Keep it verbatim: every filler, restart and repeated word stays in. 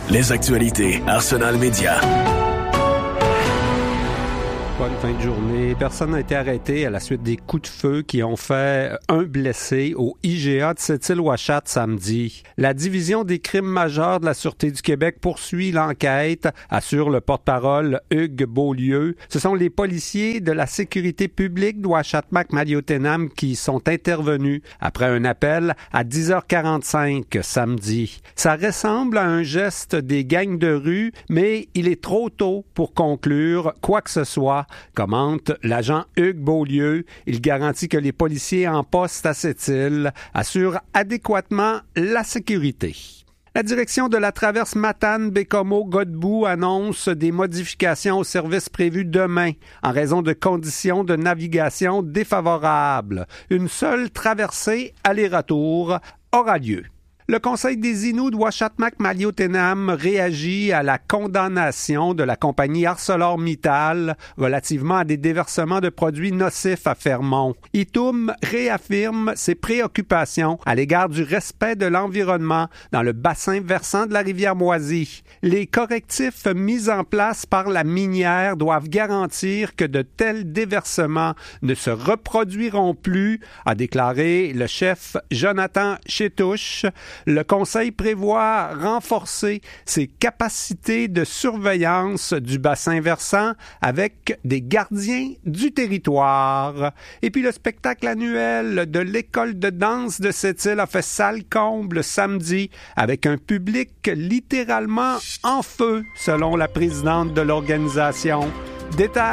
Les actualités Arsenal Média. Bonne fin de journée. Personne n'a été arrêté à la suite des coups de feu qui ont fait un blessé au I G A de Sept-Îles-Ouachata samedi. La division des crimes majeurs de la Sûreté du Québec poursuit l'enquête, assure le porte-parole Hugues Beaulieu. Ce sont les policiers de la sécurité publique d'Ouachata-Maliotenam qui sont intervenus après un appel à dix heures quarante-cinq samedi. Ça ressemble à un geste des gangs de rue, mais il est trop tôt pour conclure quoi que ce soit, commente l'agent Hugues Beaulieu. Il garantit que les policiers en poste à Sept-Îles assurent adéquatement la sécurité. La direction de la traverse Matane-Bécomo-Godbout annonce des modifications aux services prévus demain en raison de conditions de navigation défavorables. Une seule traversée aller-retour aura lieu. Le Conseil des Inuits de Ouachata-Maliotenam réagit à la condamnation de la compagnie ArcelorMittal relativement à des déversements de produits nocifs à Fermont. Itum réaffirme ses préoccupations à l'égard du respect de l'environnement dans le bassin versant de la rivière Moisy. Les correctifs mis en place par la minière doivent garantir que de tels déversements ne se reproduiront plus, a déclaré le chef Jonathan Chétouche. Le Conseil prévoit renforcer ses capacités de surveillance du bassin versant avec des gardiens du territoire. Et puis le spectacle annuel de l'École de danse de Sept-Îles a fait salle comble samedi avec un public littéralement en feu, selon la présidente de l'organisation. Détail